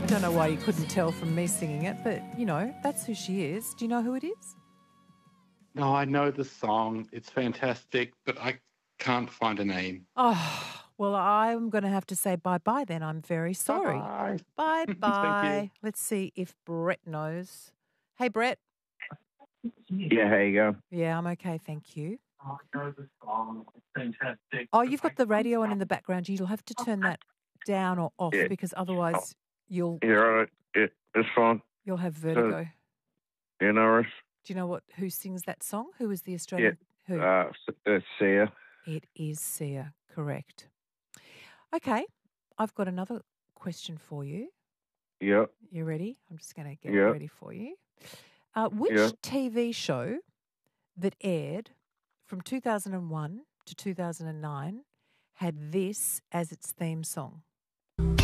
Don't know why you couldn't tell from me singing it, but, that's who she is. Do you know who it is? No, I know the song. It's fantastic, but I can't find a name. Oh, well, I'm going to have to say bye-bye then. I'm very sorry. Bye. Bye-bye. Thank you. Let's see if Brett knows. Hey, Brett. Yeah, how you go? Yeah, I'm okay, thank you. I know the song. It's fantastic. Oh, you've got the radio on in the background. You'll have to turn that down or off because otherwise you'll You're right. It's fine. you'll have vertigo. You know us? Do you know who sings that song? Who is the Australian? Who? It's Sia. It is Sia, correct. Okay, I've got another question for you. Yep. You ready? I'm just going to get it ready for you. Which TV show that aired from 2001 to 2009 had this as its theme song?